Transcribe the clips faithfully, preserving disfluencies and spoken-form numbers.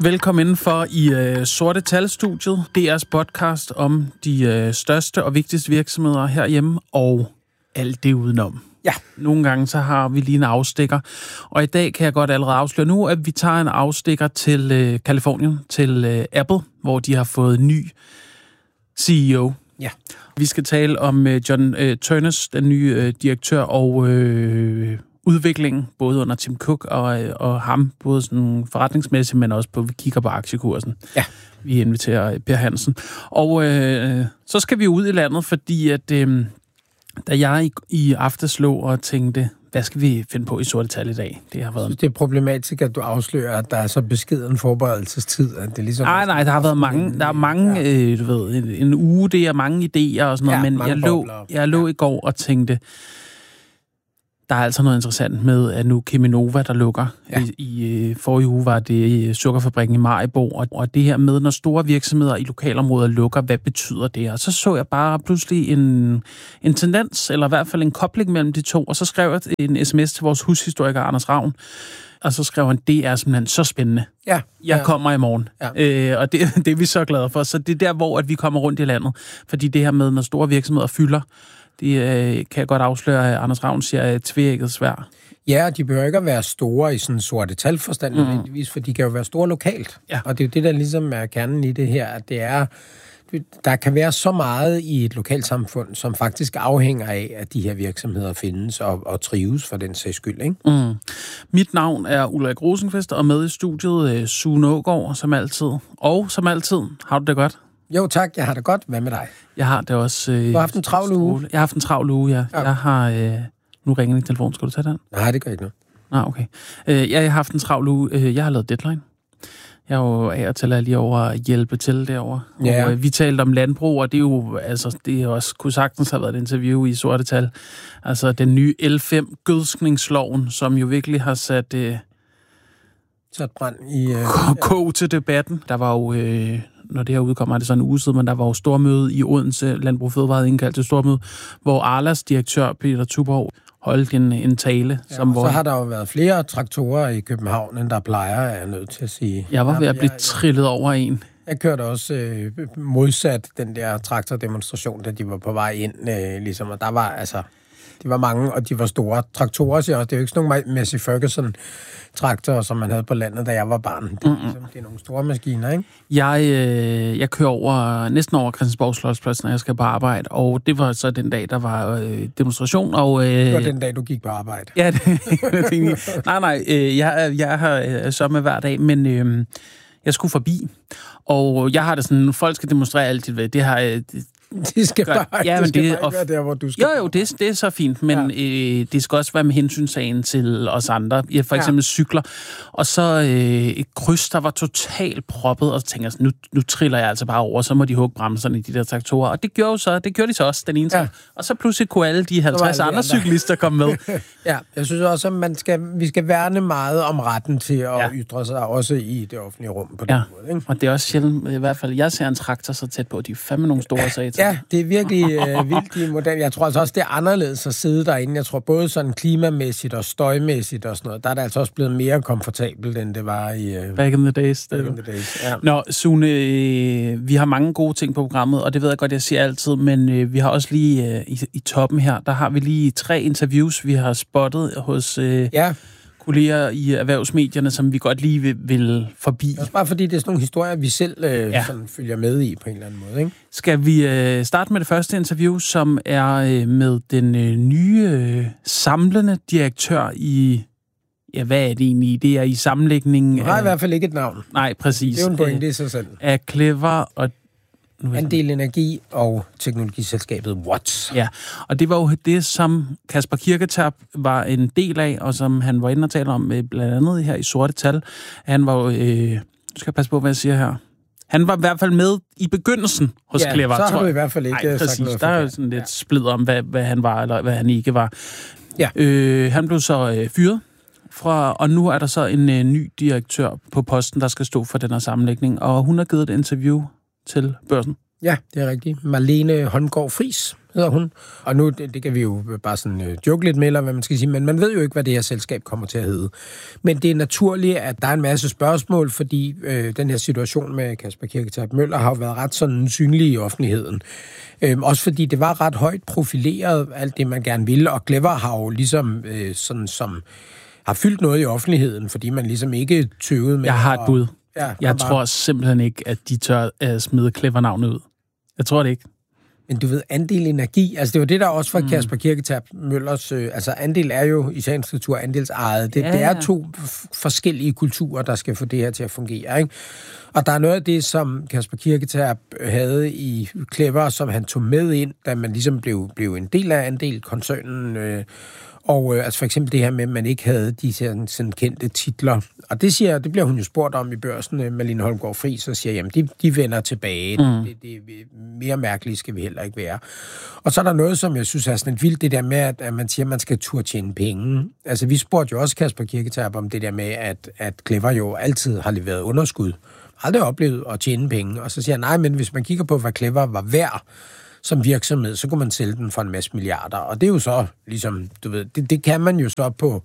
Velkommen indenfor i uh, Sorte Tal-studiet. D R's podcast om de uh, største og vigtigste virksomheder herhjemme og alt det udenom. Ja. Nogle gange så har vi lige en afstikker, og i dag kan jeg godt allerede afsløre nu, at vi tager en afstikker til uh, Californien, til uh, Apple, hvor de har fået ny C E O. Ja. Vi skal tale om uh, John uh, Ternus, den nye uh, direktør, og uh, udviklingen, både under Tim Cook og, og ham, både sådan forretningsmæssigt, men også på, vi kigger på aktiekursen. Ja. Vi inviterer Per Hansen. Og øh, så skal vi ud i landet, fordi at, øh, da jeg i, i aftes lå og tænkte, hvad skal vi finde på i Sorte Tal i dag? Det har været... Det er problematisk, at du afslører, at der er så beskeden forberedelsestid, at det ligesom... Nej, nej, der har været mange, der er mange, ja. øh, du ved, en, en uge, det er mange idéer og sådan noget, ja, men jeg lå, jeg lå ja. i går og tænkte, der er altså noget interessant med, at nu Cheminova, der lukker. Ja. I, I forrige uge var det sukkerfabrikken i Maribo, og, og det her med, når store virksomheder i lokalområder lukker, hvad betyder det? Og så så jeg bare pludselig en, en tendens, eller i hvert fald en kobling mellem de to, og så skrev jeg en sms til vores hushistoriker, Anders Ravn, og så skrev han, det er simpelthen så spændende. Ja. Jeg ja. kommer i morgen. Ja. Øh, og det, det er vi så glade for. Så det er der, hvor at vi kommer rundt i landet. Fordi det her med, når store virksomheder fylder, det øh, kan jeg godt afsløre, at Anders Ravn siger, at tvækket svær. Ja, de behøver ikke at være store i sådan en sorte talforstand mm. nødvendigvis, for de kan jo være store lokalt. Ja. Og det er jo det, der ligesom er kernen i det her, at det er, der kan være så meget i et lokalsamfund, som faktisk afhænger af, at de her virksomheder findes og, og trives for den sags skyld, ikke? Mm. Mit navn er Ulrik Rosenqvist, og med i studiet øh, Sune Aagaard, som altid. Og som altid, har du det godt? Jo tak, jeg har det godt. Hvad med dig? Jeg har det også... Øh, du har haft en travl uge? Jeg har haft en travl uge, ja. ja. Jeg har... Øh, nu ringer din telefon. Skal du tage den? Nej, det gør ikke noget. Nej, okay. Øh, jeg har haft en travl uge. Øh, jeg har lavet deadline. Jeg er jo af og til at lige over at hjælpe til derovre. Ja. Og, øh, vi talte om landbrug, og det er jo... Altså, det er også... Kunne sagtens have været et interview i Sorte Tal. Altså, den nye L fem gødskningsloven, som jo virkelig har sat... Øh, sat brand i... Øh, kog til debatten. Der var jo... Øh, når det her udkommer, er det sådan en uge siden, men der var jo stormøde i Odense, Landbrug Fødevare havde indkaldt til stormøde, hvor Arlas direktør, Peter Tuborg, holdt en, en tale. Ja, som, hvor... så har der jo været flere traktorer i København, end der plejer, er jeg nødt til at sige. Jeg var ved at blive jeg, trillet over en. Jeg kørte også øh, modsat den der traktordemonstration, da de var på vej ind, øh, ligesom, og der var altså... De var mange, og de var store. Traktorer, siger også. Det er jo ikke sådan nogle Massey Ferguson-traktorer, som man havde på landet, da jeg var barn. Det er, ligesom, det er nogle store maskiner, ikke? Jeg, øh, jeg kører over, næsten over Christiansborg Slotsplads, når jeg skal på arbejde, og det var så den dag, der var øh, demonstration. Og, øh, det var den dag, du gik på arbejde. Ja, det, det nej, nej. Øh, jeg, jeg har øh, så med hver dag, men øh, jeg skulle forbi. Og jeg har det sådan, folk skal demonstrere altid. Det har... Øh, De skal bare, ja, det skal det, bare ikke være der, hvor du skal. Jo, jo, det, det er så fint, men ja. øh, det skal også være med hensynsagen til os andre. Jeg for eksempel ja. cykler, og så øh, et kryds, der var totalt proppet, og så tænker jeg, nu, nu triller jeg altså bare over, så må de hugge bremserne i de der traktorer. Og det gjorde jo så, det gjorde de så også, den ene ja. Og så pludselig kunne alle de halvtreds andre cyklister komme med. Ja, jeg synes også, at man skal, vi skal værne meget om retten til at ja. ytre sig, også i det offentlige rum på den ja. måde. Ikke? Og det er også sjældent, i hvert fald, jeg ser en traktor så tæt på, de er fandme nogle store sager. Ja, det er virkelig øh, vildt i model. Jeg tror altså også, det er anderledes at sidde derinde. Jeg tror både sådan klimamæssigt og støjmæssigt og sådan noget, der er det altså også blevet mere komfortabelt, end det var i... Øh, Back in the days. Back in the days, ja. Nå, Sune, øh, vi har mange gode ting på programmet, og det ved jeg godt, jeg siger altid, men øh, vi har også lige øh, i, i toppen her, der har vi lige tre interviews, vi har spottet hos... Øh, ja. kolleger i erhvervsmedierne, som vi godt lige vil, vil forbi. Også bare fordi det er sådan nogle historier, vi selv øh, ja. sådan, følger med i på en eller anden måde. Ikke? Skal vi øh, starte med det første interview, som er øh, med den øh, nye øh, samlende direktør i... Ja, hvad er det egentlig? Det er i sammenlægningen... Du har af, i hvert fald ikke et navn. Nej, præcis. Det er jo en pointe i sig selv. Af Clever og... Andel Energi og teknologiselskabet Watts. Ja, og det var jo det, som Kasper Kirketab var en del af, og som han var inde og tale om blandt andet her i Sorte Tal. Han var jo... Øh, nu skal jeg passe på, hvad jeg siger her. Han var i hvert fald med i begyndelsen hos ja, Clever. så har du i hvert fald ikke Ej, sagt noget. Der er jo sådan lidt ja. splid om, hvad, hvad han var, eller hvad han ikke var. Ja. Øh, han blev så øh, fyret. Fra, og nu er der så en øh, ny direktør på posten, der skal stå for den her sammenlægning, og hun har givet et interview til Børsen. Ja, det er rigtigt. Marlene Holmgaard Friis hedder hun. Og nu, det, det kan vi jo bare sådan øh, joke lidt med, eller hvad man skal sige, men man ved jo ikke, hvad det her selskab kommer til at hedde. Men det er naturligt, at der er en masse spørgsmål, fordi øh, den her situation med Kasper Kirketerp Møller har jo været ret sådan synlig i offentligheden. Øh, også fordi det var ret højt profileret, alt det man gerne ville, og Clever har jo ligesom øh, sådan som har fyldt noget i offentligheden, fordi man ligesom ikke tøvede med... Jeg har et bud. Ja, jeg bare... tror simpelthen ikke, at de tør at smide Clever-navnet ud. Jeg tror det ikke. Men du ved, andel energi, altså det var det, der også var mm. Kasper Kirketerp Møllers, øh, altså andel er jo i sagens natur andelsejet. Det, ja, det er ja. to f- forskellige kulturer, der skal få det her til at fungere, ikke? Og der er noget af det, som Kasper Kirketerp havde i Clever, som han tog med ind, da man ligesom blev, blev en del af andel-koncernen, øh, og øh, altså for eksempel det her med, at man ikke havde de sådan, sådan kendte titler. Og det siger, det bliver hun jo spurgt om i Børsen, øh, Malene Holmgaard Friis, så siger, jamen de, de vender tilbage. Mm. Det, det, mere mærkeligt skal vi heller ikke være. Og så er der noget, som jeg synes er sådan vildt, det der med, at, at man siger, at man skal turde tjene penge. Altså vi spurgte jo også Kasper Kirketerp om det der med, at, at Clever jo altid har leveret underskud. Aldrig oplevet at tjene penge. Og så siger jeg, nej, men hvis man kigger på, hvad Clever var værd som virksomhed, så kunne man sælge den for en masse milliarder. Og det er jo så, ligesom, du ved, det, det kan man jo så på,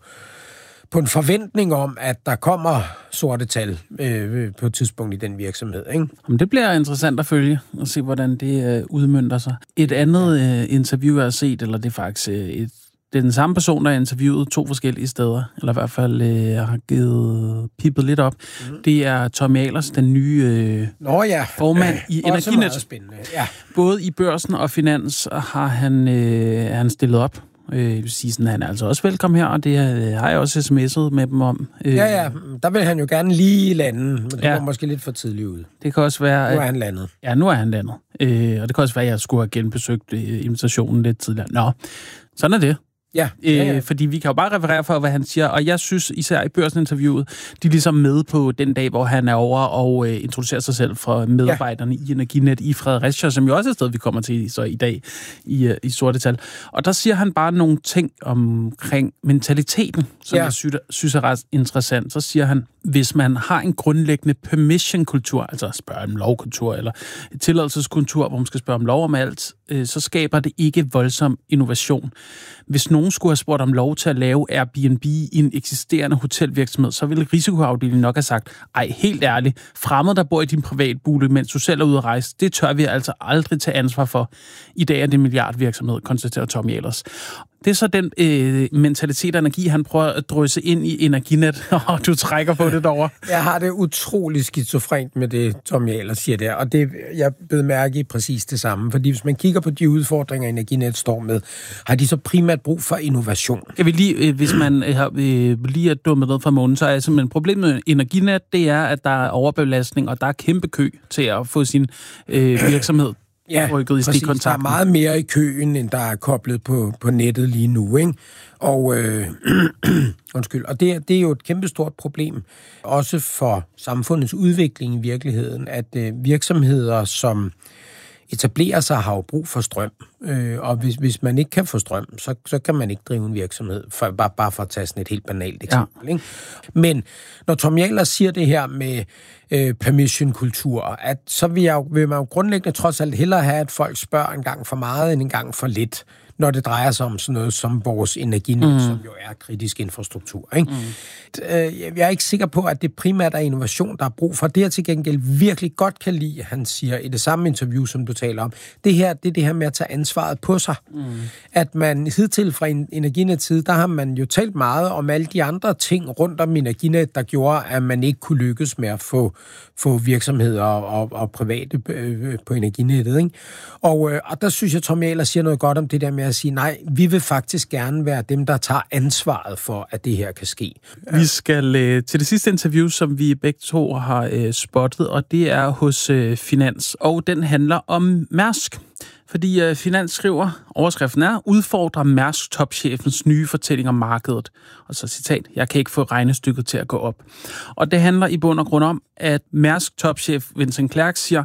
på en forventning om, at der kommer sorte tal øh, på et tidspunkt i den virksomhed, ikke? Jamen, det bliver interessant at følge og se, hvordan det øh, udmønter sig. Et andet øh, interview, jeg har set, eller det er faktisk øh, et det er den samme person, der er interviewet to forskellige steder, eller i hvert fald øh, har givet pippet lidt op. Mm. Det er Tommy Ahlers, den nye øh, Nå, ja. formand i Energinet. Ja. Både i Børsen og Finans har han, øh, han stillet op. Øh, jeg vil sige sådan, han er altså også velkommen her, og det øh, har jeg også sms'et med dem om. Øh, ja, ja. Der vil han jo gerne lige lande, men det ja. var måske lidt for tidligt ud. Det kan også være... Nu er han landet. Ja, nu er han landet. Øh, og det kan også være, at jeg skulle have genbesøgt øh, invitationen lidt tidligere. Nå, sådan er det. Ja, ja, ja. Øh, fordi vi kan jo bare referere for, hvad han siger, og jeg synes især i Børsen-interviewet, de er ligesom med på den dag, hvor han er over og øh, introducerer sig selv fra medarbejderne ja. i Energinet i Fredericia, som jo også er et sted, vi kommer til så i dag i, øh, i sorte tal. Og der siger han bare nogle ting omkring mentaliteten, som ja. jeg synes, synes er ret interessant. Så siger han, hvis man har en grundlæggende permission-kultur, altså spørge om lovkultur, eller tilladelseskultur, hvor man skal spørge om lov om alt, øh, så skaber det ikke voldsom innovation. Hvis nogen skulle have spurgt om lov til at lave Airbnb i en eksisterende hotelvirksomhed, så ville risikoafdelingen nok have sagt, ej, helt ærligt, fremmede, der bor i din privatbolig, mens du selv er ude at rejse, det tør vi altså aldrig tage ansvar for. I dag er det en milliardvirksomhed, konstaterer Tommy Ahlers. Det er så den øh, mentalitet og energi, han prøver at drysse ind i Energinet, og du trækker på det derovre. Jeg har det utrolig skizofrent med det, Tommy Ahlers siger der, og det, jeg bed mærke i præcis det samme. Fordi hvis man kigger på de udfordringer, Energinet står med, har de så primært brug for innovation. Jeg vil lige, øh, hvis man øh, har øh, lige er dummet noget fra månen, så er simpelthen problemet med Energinet, det er, at der er overbelastning, og der er kæmpe kø til at få sin øh, virksomhed. Ja, præcis. Der er meget mere i køen, end der er koblet på, på nettet lige nu, ikke? Og, øh, undskyld. Og det, det er jo et kæmpestort problem, også for samfundets udvikling i virkeligheden, at øh, virksomheder, som etablerer sig, har jo brug for strøm. Øh, og hvis, hvis man ikke kan få strøm, så, så kan man ikke drive en virksomhed, for, bare, bare for at tage sådan et helt banalt eksempel. Ja. Ikke? Men når Tommy Ahlers siger det her med øh, permission-kultur, at så vil, jeg, vil man jo grundlæggende trods alt hellere have, at folk spørger en gang for meget, end en gang for lidt, når det drejer sig om sådan noget som vores Energinet, mm. som jo er kritisk infrastruktur. Ikke? Mm. Jeg er ikke sikker på, at det primært er innovation, der er brug for. Det, jeg til gengæld virkelig godt kan lide, han siger i det samme interview, som du taler om, det her, det er det her med at tage ansvaret på sig. Mm. At man hidtil fra Energinets side, der har man jo talt meget om alle de andre ting rundt om Energinet, der gjorde, at man ikke kunne lykkes med at få, få virksomheder og, og private øh, på Energinettet. Ikke? Og, øh, og der synes jeg, Tommy Ahlers siger noget godt om det der med at sige, nej, vi vil faktisk gerne være dem, der tager ansvaret for, at det her kan ske. Vi skal øh, til det sidste interview, som vi begge to har øh, spottet, og det er hos øh, Finans, og den handler om Mærsk. Fordi øh, Finans skriver, overskriften er, udfordrer Mærsk topchefens nye fortælling om markedet. Og så citat, jeg kan ikke få regnestykket til at gå op. Og det handler i bund og grund om, at Mærsk topchef Vincent Clerc siger,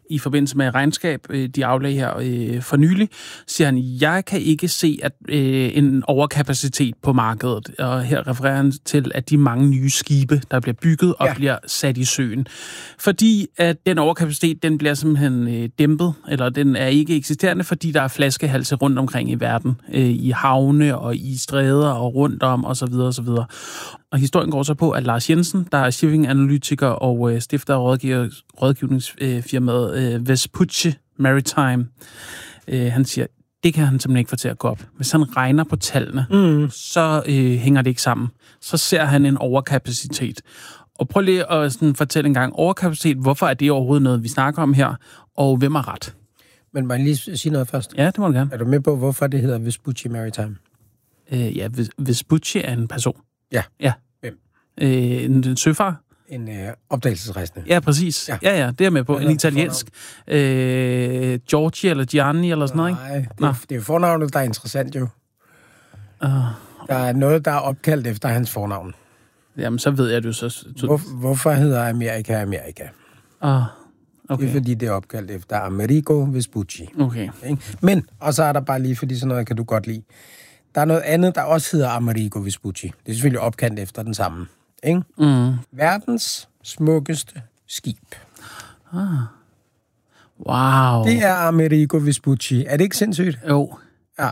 i forbindelse med regnskab, øh, de aflagde her øh, for nylig, siger han, jeg kan ikke se at øh, en overkapacitet på markedet. Og her refererer han til, at de mange nye skibe, der bliver bygget og ja. bliver sat i søen. Fordi at den overkapacitet, den bliver simpelthen øh, dæmpet, eller den er ikke eksisterende, fordi der er flaskehalse rundt omkring i verden, øh, i havne og i stræder og rundt om osv. osv. Og historien går så på, at Lars Jensen, der er shipping-analytiker og øh, stifter af rådgiver, rådgivningsfirmaet øh, Vespucci Maritime, øh, han siger, det kan han simpelthen ikke få til at gå op. Hvis han regner på tallene, mm. så øh, hænger det ikke sammen. Så ser han en overkapacitet. Og prøv lige at sådan, fortælle en gang, overkapacitet, hvorfor er det overhovedet noget, vi snakker om her, og hvem har ret? Men må jeg lige sige noget først? Ja, det må du gerne. Er du med på, hvorfor det hedder Vespucci Maritime? Øh, ja, Vespucci er en person. Ja. Ja. Hvem? Øh, en, en søfar. En øh, opdagelsesrejsende. Ja, præcis. Ja, ja, ja det er med på. En italiensk. Øh, Giorgi eller Gianni eller sådan noget, ikke? Nej, det, er, det er jo fornavnet, der er interessant jo. Uh, der er noget, der er opkaldt efter hans fornavn. Jamen, så ved jeg det jo så. Hvor, hvorfor hedder Amerika Amerika? Ah, okay. Det er, fordi det er opkaldt efter Amerigo Vespucci. Okay. Ikke? Men, og så er der bare lige, fordi sådan noget kan du godt lide. Der er noget andet, der også hedder Amerigo Vespucci. Det er selvfølgelig opkaldt efter den samme. Ikke? Mm. Verdens smukkeste skib. Ah. Wow. Det er Amerigo Vespucci. Er det ikke sindssygt? Jo. Ja.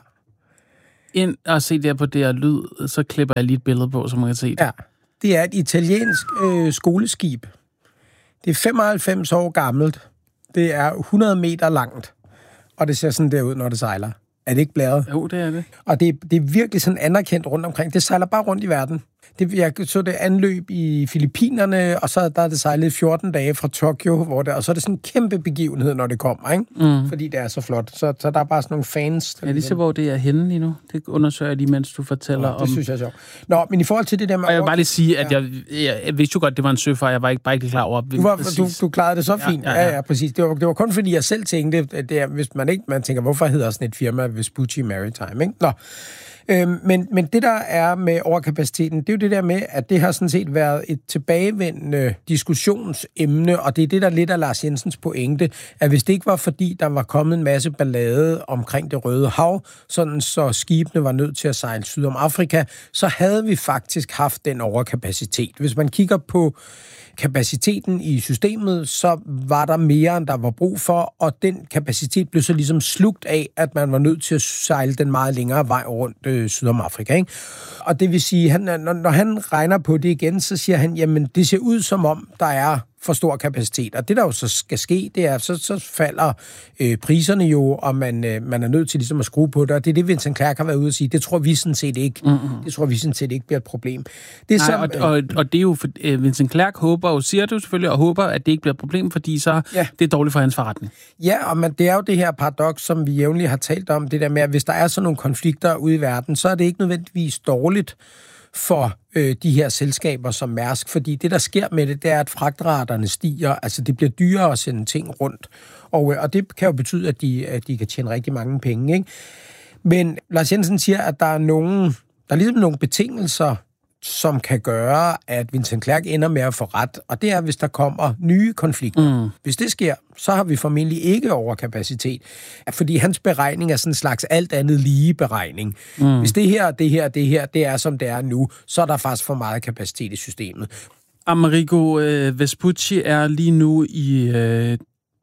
Ind og se der på det her lyd, så klipper jeg lige et billede på, så man kan se det. Ja. Det er et italiensk øh, skoleskib. Det er femoghalvfems år gammelt. Det er hundrede meter langt. Og det ser sådan der ud, når det sejler. Er det ikke blæret? Jo, det er det. Og det, det er virkelig sådan anerkendt rundt omkring. Det sejler bare rundt i verden. Det, jeg så det anløb i Filippinerne, og så der er det sejlet fjorten dage fra Tokyo, hvor det, og så er det sådan en kæmpe begivenhed, når det kommer, ikke? Mm. Fordi det er så flot. Så, så der er bare sådan nogle fans. Ja, lige så hvor det er henne lige nu. Det undersøger jeg lige, mens du fortæller ja, det om... Det synes jeg er sjovt. Nå, men i forhold til det der med... Og jeg vil bare lige sige, at ja. jeg, jeg, jeg vidste jo godt, det var en søfar. Jeg var ikke bare ikke klar over... Du, var, du, du klarede det så fint. Ja, ja, ja. ja, ja præcis. Det var, det var kun fordi, jeg selv tænkte, at det er, hvis man ikke... Man tænker, hvorfor hedder sådan et firma Vespucci Maritime, ikke? Nå. Øhm, men, men det, der er med overkapaciteten, det er jo det der med, at det har sådan set været et tilbagevendende diskussionsemne, og det er det, der lidt af Lars Jensens pointe, at hvis det ikke var fordi, der var kommet en masse ballade omkring det Røde Hav, sådan så skibene var nødt til at sejle syd om Afrika, så havde vi faktisk haft den overkapacitet. Hvis man kigger på kapaciteten i systemet, så var der mere, end der var brug for, og den kapacitet blev så ligesom slugt af, at man var nødt til at sejle den meget længere vej rundt øh, syd om Afrika, ikke? Og det vil sige, han, når, når han regner på det igen, så siger han, jamen det ser ud som om, der er for stor kapacitet. Og det, der jo så skal ske, det er, så, så falder øh, priserne jo, og man, øh, man er nødt til ligesom at skrue på det. Og det er det, Vincent Clerc har været ude at sige. Det tror vi sådan set ikke. Mm-hmm. Det tror vi sådan set ikke bliver et problem. Det er Nej, som, og, og, og det er jo, for, øh, Vincent Clerc håber og siger det jo selvfølgelig, og håber, at det ikke bliver et problem, fordi så ja. det er dårligt for hans forretning. Ja, og man, det er jo det her paradoks, som vi jævnligt har talt om, det der med, at hvis der er sådan nogle konflikter ude i verden, så er det ikke nødvendigvis dårligt for øh, de her selskaber som Mærsk, fordi det, der sker med det, det er, at fragtraterne stiger, altså det bliver dyrere at sende ting rundt, og, øh, og det kan jo betyde, at de, at de kan tjene rigtig mange penge, ikke? Men Lars Jensen siger, at der er nogle, der er ligesom nogle betingelser, som kan gøre, at Vincent Clerc ender med at få ret, og det er, hvis der kommer nye konflikter. Mm. Hvis det sker, så har vi formentlig ikke overkapacitet, fordi hans beregning er sådan en slags alt andet lige beregning. Mm. Hvis det her, det her, det her, det er som det er nu, så er der faktisk for meget kapacitet i systemet. Amerigo øh, Vespucci er lige nu i øh,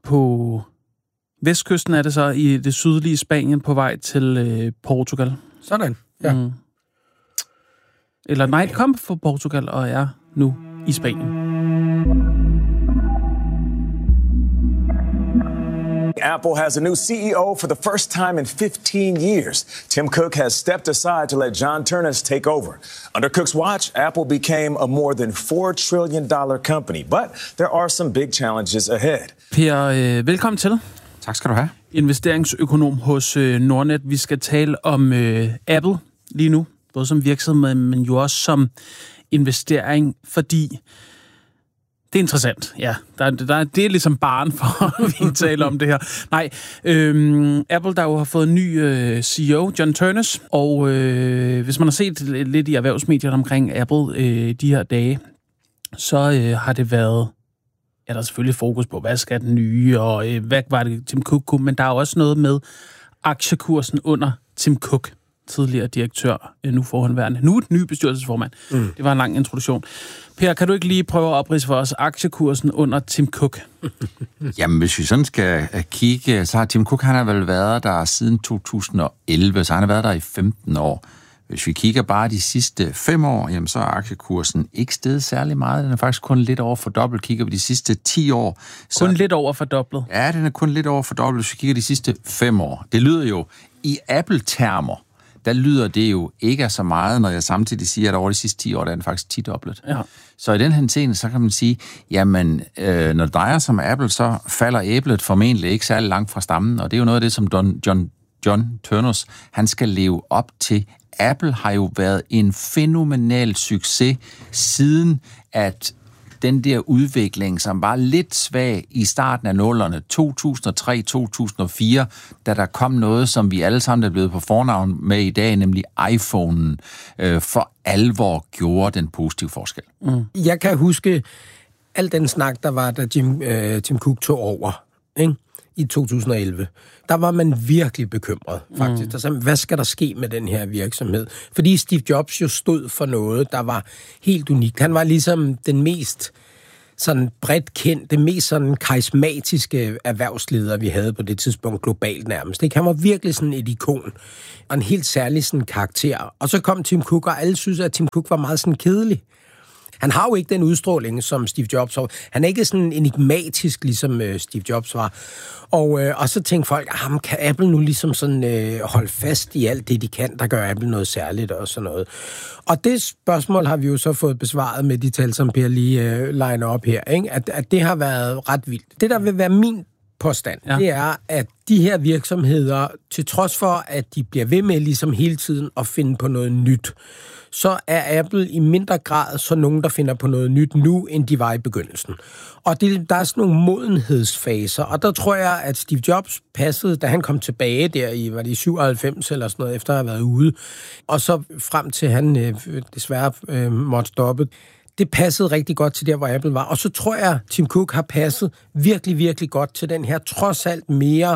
på vestkysten, er det så, i det sydlige Spanien på vej til øh, Portugal. Sådan, ja. Mm. Eller nej, det kom fra Portugal og er nu i Spanien. Apple has a new C E O for the first time in fifteen years. Tim Cook has stepped aside to let John Ternus take over. Under Cook's watch, Apple became a more than four trillion dollars company, but there are some big challenges ahead. Per, øh, velkommen til. Tak skal du have. Investeringsøkonom hos øh, Nordnet. Vi skal tale om øh, Apple lige nu, både som virksomhed, men jo også som investering, fordi det er interessant, ja. Der, der, det er ligesom barn for, at vi taler om det her. Nej, øhm, Apple, der jo har fået en ny øh, C E O, John Ternus, og øh, hvis man har set lidt i erhvervsmedierne omkring Apple øh, de her dage, så øh, har det været er der selvfølgelig fokus på, hvad skal den nye, og øh, hvad var det Tim Cook kunne, men der er også noget med aktiekursen under Tim Cook, tidligere direktør, nu forhåndværende. Nu er den nye bestyrelsesformand. Mm. Det var en lang introduktion. Per, kan du ikke lige prøve at opridse for os aktiekursen under Tim Cook? Jamen, hvis vi sådan skal kigge, så har Tim Cook, han har vel været der siden to tusind og elleve, så han har været der i femten år. Hvis vi kigger bare de sidste fem år, jamen så er aktiekursen ikke steget særlig meget. Den er faktisk kun lidt over fordoblet. Kigger vi de sidste ti år... Så... Kun lidt over fordoblet? Ja, den er kun lidt over fordoblet, hvis vi kigger de sidste fem år. Det lyder jo i Apple-termer, der lyder det jo ikke så meget, når jeg samtidig siger, at over de sidste ti år, der er den faktisk ti-doblet. Ja. Så i den henseende, så kan man sige, jamen, øh, når det drejer sig om Apple, så falder æblet formentlig ikke særlig langt fra stammen, og det er jo noget af det, som Don, John, John Turners, han skal leve op til. Apple har jo været en fænomenal succes, siden at den der udvikling, som var lidt svag i starten af nullerne, to tusind og tre til to tusind og fire, da der kom noget, som vi alle sammen er blevet på fornavn med i dag, nemlig iPhone'en, øh, for alvor gjorde den positive forskel. Mm. Jeg kan huske al den snak, der var, da Jim, øh, Tim Cook tog over, ikke? I to tusind og elleve. Der var man virkelig bekymret, faktisk. Mm. Der sagde, hvad skal der ske med den her virksomhed? Fordi Steve Jobs jo stod for noget, der var helt unikt. Han var ligesom den mest sådan bredt kendt, det mest sådan karismatiske erhvervsleder, vi havde på det tidspunkt globalt nærmest. Ikke? Han var virkelig sådan et ikon, og en helt særlig sådan karakter. Og så kom Tim Cook, og alle synes, at Tim Cook var meget sådan kedelig. Han har jo ikke den udstråling, som Steve Jobs var. Han er ikke sådan enigmatisk, ligesom øh, Steve Jobs var. Og, øh, og så tænkte folk, ah, kan Apple nu ligesom sådan øh, holde fast i alt det, de kan, der gør Apple noget særligt og sådan noget. Og det spørgsmål har vi jo så fået besvaret med de tal, som Per lige øh, liner op her, ikke? At, at det har været ret vildt. Det, der vil være min påstand, ja. Det er, at de her virksomheder, til trods for, at de bliver ved med ligesom hele tiden at finde på noget nyt, så er Apple i mindre grad så nogen, der finder på noget nyt nu, end de var i begyndelsen. Og det, der er sådan nogle modenhedsfaser, og der tror jeg, at Steve Jobs passede, da han kom tilbage der i, var det i syvoghalvfems eller sådan noget, efter at have været ude, og så frem til han øh, desværre øh, måtte stoppe. Det passede rigtig godt til der, hvor Apple var. Og så tror jeg, Tim Cook har passet virkelig, virkelig godt til den her trods alt mere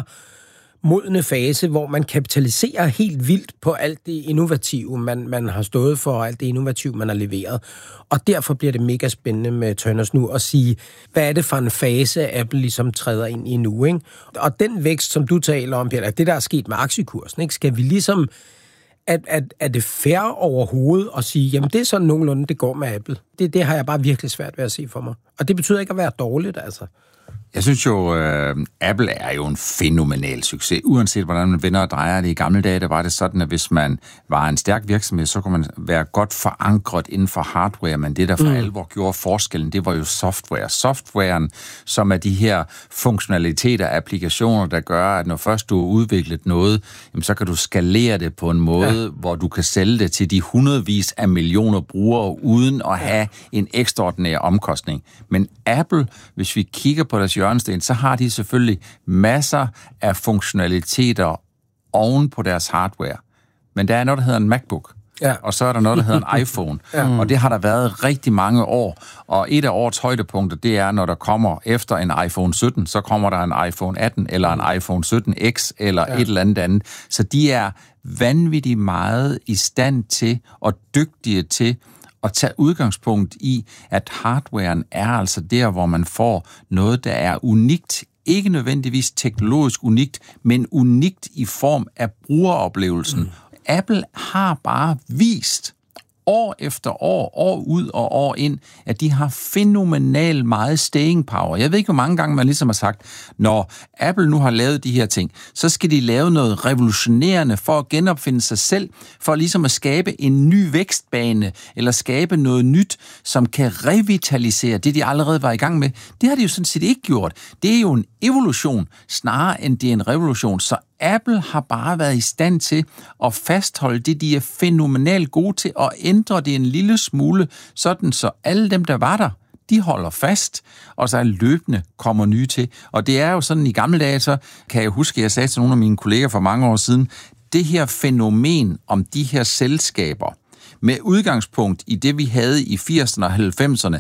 modne fase, hvor man kapitaliserer helt vildt på alt det innovative, man, man har stået for, og alt det innovative, man har leveret. Og derfor bliver det mega spændende med Turners nu at sige, hvad er det for en fase, Apple ligesom træder ind i nu, ikke? Og den vækst, som du taler om, Peter, det der er sket med aktiekursen, ikke? Skal vi ligesom, at, at, er det fair overhovedet at sige, jamen det er sådan nogenlunde, det går med Apple. Det, det har jeg bare virkelig svært ved at se for mig. Og det betyder ikke at være dårligt, altså. Jeg synes jo, øh, Apple er jo en fænomenal succes, uanset hvordan man vender og drejer det. I gamle dage, der var det sådan, at hvis man var en stærk virksomhed, så kunne man være godt forankret inden for hardware, men det, der for mm. alvor gjorde forskellen, det var jo software. Softwaren, som er de her funktionaliteter, applikationer, der gør, at når først du har udviklet noget, jamen, så kan du skalere det på en måde, ja. Hvor du kan sælge det til de hundredvis af millioner brugere, uden at have en ekstraordinær omkostning. Men Apple, hvis vi kigger på deres hjørnesten, så har de selvfølgelig masser af funktionaliteter oven på deres hardware. Men der er noget, der hedder en MacBook. Ja. Og så er der noget, der hedder en iPhone. Ja. Og det har der været rigtig mange år. Og et af årets højdepunkter, det er, når der kommer efter en iPhone sytten, så kommer der en iPhone atten, eller en iPhone sytten X, eller ja. Et eller andet andet. Så de er vanvittigt meget i stand til, og dygtige til, at tage udgangspunkt i, at hardwaren er altså der, hvor man får noget, der er unikt. Ikke nødvendigvis teknologisk unikt, men unikt i form af brugeroplevelsen. Mm. Apple har bare vist år efter år, år ud og år ind, at de har fænomenal meget staying power. Jeg ved ikke, hvor mange gange man ligesom har sagt, når Apple nu har lavet de her ting, så skal de lave noget revolutionerende for at genopfinde sig selv, for ligesom at skabe en ny vækstbane, eller skabe noget nyt, som kan revitalisere det, de allerede var i gang med. Det har de jo sådan set ikke gjort. Det er jo en evolution, snarere end det er en revolution. Så Apple har bare været i stand til at fastholde det, de er fænomenalt gode til, og ændre det en lille smule, sådan så alle dem, der var der, de holder fast, og så løbende kommer nye til. Og det er jo sådan, i gamle dage, så kan jeg huske, jeg sagde til nogle af mine kolleger for mange år siden, det her fænomen om de her selskaber, med udgangspunkt i det, vi havde i firserne og halvfemserne,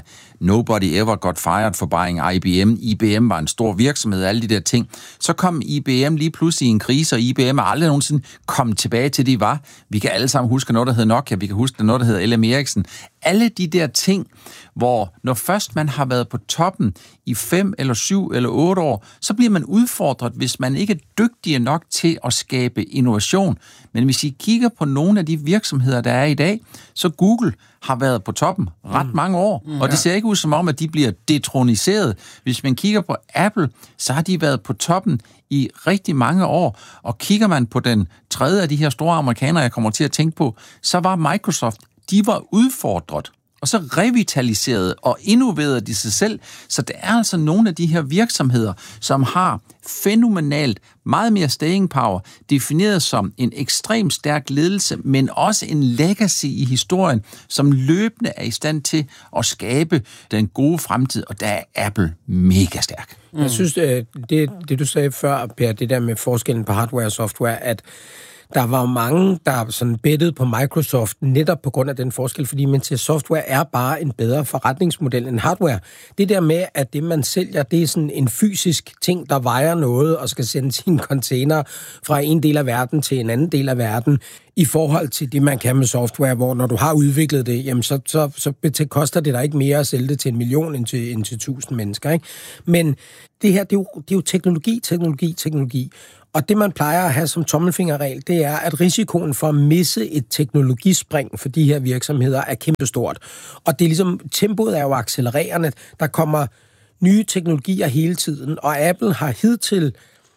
Nobody ever got fired for buying I B M. I B M var en stor virksomhed, alle de der ting. Så kom I B M lige pludselig i en krise, og I B M er aldrig nogensinde kommet tilbage til, de var. Vi kan alle sammen huske noget, der hedder Nokia, vi kan huske noget, der hedder L M Ericsson. Alle de der ting, hvor når først man har været på toppen i fem eller syv eller otte år, så bliver man udfordret, hvis man ikke er dygtig nok til at skabe innovation. Men hvis I kigger på nogle af de virksomheder, der er i dag, så Google har været på toppen ret mange år, mm, og det ser ikke ud som om, at de bliver detroniseret. Hvis man kigger på Apple, så har de været på toppen i rigtig mange år, og kigger man på den tredje af de her store amerikanere, jeg kommer til at tænke på, så var Microsoft, de var udfordret, og så revitaliserede og innoverede de sig selv. Så der er altså nogle af de her virksomheder, som har fænomenalt meget mere staying power, defineret som en ekstremt stærk ledelse, men også en legacy i historien, som løbende er i stand til at skabe den gode fremtid, og der er Apple mega stærk. Mm. Jeg synes, det, det du sagde før, Per, det der med forskellen på hardware og software, at der var mange, der sådan bettede på Microsoft netop på grund af den forskel, fordi man til software er bare en bedre forretningsmodel end hardware. Det der med, at det, man sælger, det er sådan en fysisk ting, der vejer noget og skal sende sine container fra en del af verden til en anden del af verden, i forhold til det, man kan med software, hvor når du har udviklet det, jamen så, så, så koster det dig ikke mere at sælge det til en million end til, end til tusind mennesker. Ikke? Men det her, det er, jo, det er jo teknologi, teknologi, teknologi. Og det, man plejer at have som tommelfingerregel, det er, at risikoen for at misse et teknologispring for de her virksomheder er kæmpestort. Og det er ligesom, tempoet er jo accelererende. Der kommer nye teknologier hele tiden, og Apple har hidtil,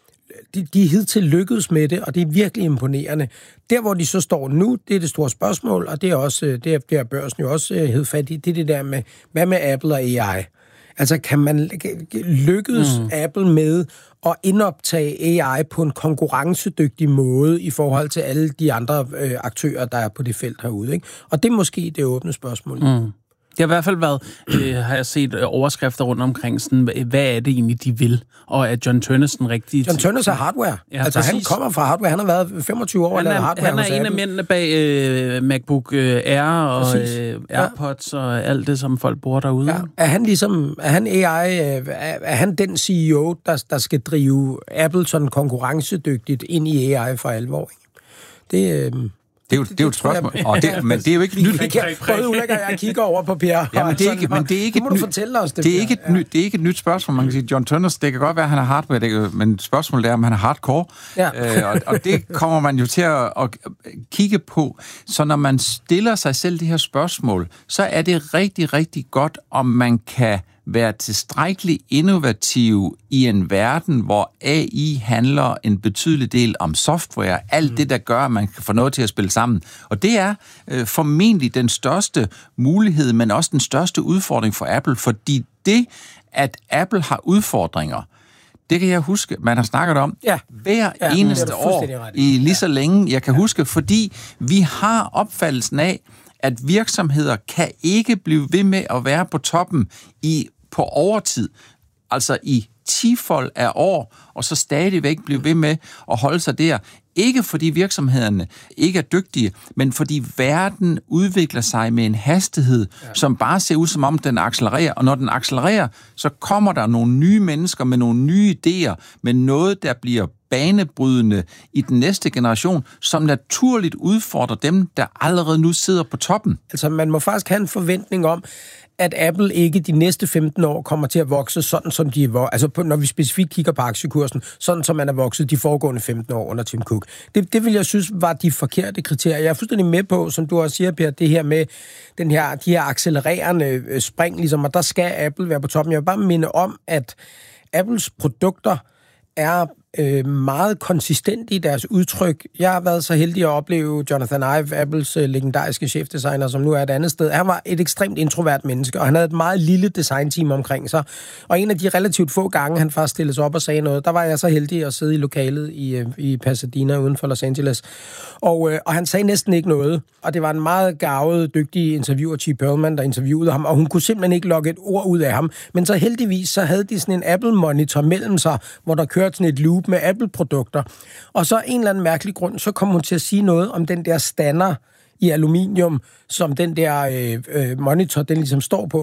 de, de er hidtil lykkedes med det, og det er virkelig imponerende. Der, hvor de så står nu, det er det store spørgsmål, og det er også, det er, det er børsen jo også hed fat i, det er det der med, hvad med Apple og A I? Altså, kan man lykkes mm. Apple med at indoptage A I på en konkurrencedygtig måde i forhold til alle de andre øh, aktører, der er på det felt herude, ikke? Og det er måske det åbne spørgsmål. Mm. Det har i hvert fald været, øh, har jeg set øh, overskrifter rundt omkring, sådan, hvad er det egentlig, de vil? Og er John Turners den rigtige? John Turners er hardware. Ja, altså, præcis. Han kommer fra hardware. Han har været femogtyve år og lavet hardware. Han er en af mændene bag øh, MacBook øh, Air og øh, AirPods ja. Og alt det, som folk bruger derude. Ja. Er han ligesom, er han A I, er, er han den C E O, der, der skal drive Apple sådan konkurrencedygtigt ind i A I for alvor? Det øh, Det er jo, det er jo et spørgsmål, og det, men det er jo ikke nyt. Både Ulrik og jeg kigger over på Per. Ja, men det er ikke, men det er ikke må du fortælle os det. Det er ikke et ja. nyt, det er ikke et nyt spørgsmål. Man kan sige, John Turners, det kan godt være, at han er hardware, det kan, men spørgsmålet er, om han er hardcore. Ja. Øh, og, og det kommer man jo til at, at kigge på. Så når man stiller sig selv de her spørgsmål, så er det rigtig, rigtig godt, om man kan være tilstrækkeligt innovativ i en verden, hvor A I handler en betydelig del om software, alt mm. det, der gør, at man kan få noget til at spille sammen. Og det er øh, formentlig den største mulighed, men også den største udfordring for Apple, fordi det, at Apple har udfordringer, det kan jeg huske, man har snakket om ja. hver ja, eneste år i lige så længe, jeg kan ja. huske, fordi vi har opfattelsen af, at virksomheder kan ikke blive ved med at være på toppen i på overtid, altså i tifold af år, og så stadigvæk blive ved med at holde sig der. Ikke fordi virksomhederne ikke er dygtige, men fordi verden udvikler sig med en hastighed, ja. som bare ser ud som om den accelererer. Og når den accelererer, så kommer der nogle nye mennesker med nogle nye idéer, med noget, der bliver banebrydende i den næste generation, som naturligt udfordrer dem, der allerede nu sidder på toppen. Altså, man må faktisk have en forventning om, at Apple ikke de næste femten år kommer til at vokse sådan, som de er, altså på, når vi specifikt kigger på aktiekursen, sådan som man er vokset de foregående femten år under Tim Cook. Det, det vil jeg synes var de forkerte kriterier. Jeg er fuldstændig med på, som du også siger, Per, det her med den her, de her accelererende spring, ligesom, og der skal Apple være på toppen. Jeg vil bare minde om, at Apples produkter er øh, meget konsistent i deres udtryk. Jeg har været så heldig at opleve Jonathan Ive, Apples øh, legendariske chefdesigner, som nu er et andet sted. Han var et ekstremt introvert menneske, og han havde et meget lille designteam omkring sig. Og en af de relativt få gange, han faktisk stillede sig op og sagde noget, der var jeg så heldig at sidde i lokalet i, øh, i Pasadena uden for Los Angeles. Og, øh, og han sagde næsten ikke noget. Og det var en meget garvet, dygtig interviewer, Chief Perlman, der interviewede ham, og hun kunne simpelthen ikke lokke et ord ud af ham. Men så heldigvis, så havde de sådan en Apple-monitor mellem sig, hvor der kørte sådan et loop med Apple-produkter. Og så en eller anden mærkelig grund, så kom hun til at sige noget om den der stander i aluminium, som den der øh, øh, monitor, den ligesom står på.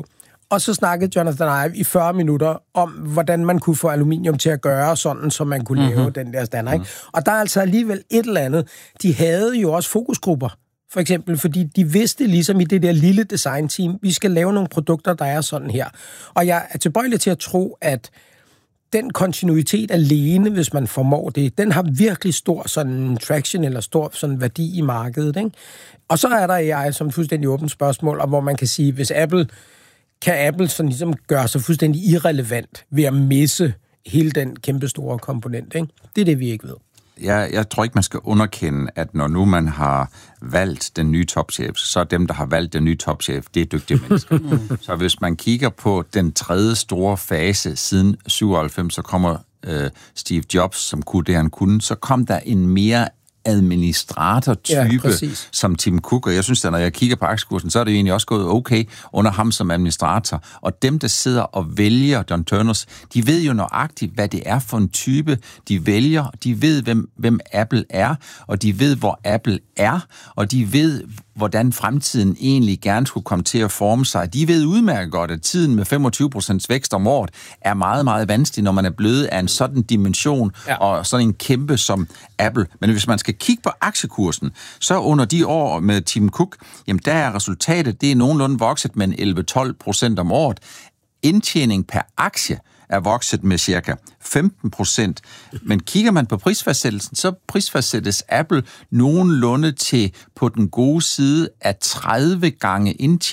Og så snakkede Jonathan Ive i fyrre minutter om, hvordan man kunne få aluminium til at gøre sådan, så man kunne mm-hmm. lave den der standard. Ikke? Og der er altså alligevel et eller andet. De havde jo også fokusgrupper, for eksempel, fordi de vidste ligesom i det der lille designteam, vi skal lave nogle produkter, der er sådan her. Og jeg er tilbøjelig til at tro, at den kontinuitet alene, hvis man formår det, den har virkelig stor sådan traction eller stor sådan værdi i markedet. Ikke? Og så er der A I som fuldstændig åbent spørgsmål, og hvor man kan sige, hvis Apple kan Apple sådan ligesom gøre sig fuldstændig irrelevant ved at misse hele den kæmpe store komponent. Ikke? Det er det, vi ikke ved. Jeg, jeg tror ikke, man skal underkende, at når nu man har valgt den nye topchef, så er dem, der har valgt den nye topchef, det er dygtige mennesker. Mm. Så hvis man kigger på den tredje store fase siden syvoghalvfems, så kommer øh, Steve Jobs, som kunne det, han kunne, så kom der en mere administrator-type, ja, som Tim Cook, og jeg synes, at når jeg kigger på aktiekursen, så er det egentlig også gået okay under ham som administrator. Og dem, der sidder og vælger John Turners, de ved jo nøjagtigt, hvad det er for en type, de vælger. De ved, hvem, hvem Apple er, og de ved, hvor Apple er, og de ved, hvordan fremtiden egentlig gerne skulle komme til at forme sig. De ved udmærket godt, at tiden med femogtyve procent vækst om året er meget, meget vanskelig, når man er blevet af en sådan dimension, ja. Og sådan en kæmpe som Apple. Men hvis man skal kigge på aktiekursen, så under de år med Tim Cook, jamen der er resultatet, det er nogenlunde vokset med en elleve til tolv procent om året. Indtjening per aktie er vokset med cirka femten procent. Men kigger man på prisfastsættelsen, så prisfastsættes Apple nogenlunde til på den gode side af tredive gange indtjening.